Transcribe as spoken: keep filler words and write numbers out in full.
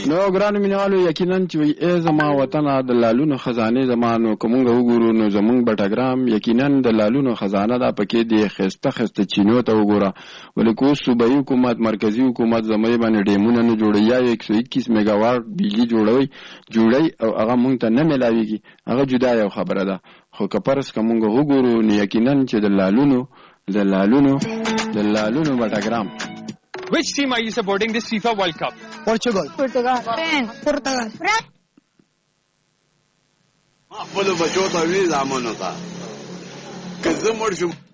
نو ګرانو مینوالو یقینا چې وي ای زما وطنه د لالونو خزانه زمانو کومګه وګورو نو زمونږ بټګرام یقینا د لالونو خزانه دا پکې دی خسته خسته چینو ته وګوره ولیکو صوبایي حکومت مرکزی حکومت زموږ باندې ډیمونه نه جوړي یا یک سو اکیس میگاوات بجلی جوړوي جوړي او هغه مونږ ته نه ملاويږي هغه جدا یو خبره ده خو کپرس کومګه وګورو نو یقینا چې د لالونو د لالونو د لالونو بټګرام. Which team are you supporting this FIFA World Cup? Portugal. Portugal. Spain. Portugal. ما خپل بچو ته وی زامنو ته که زه مړ شم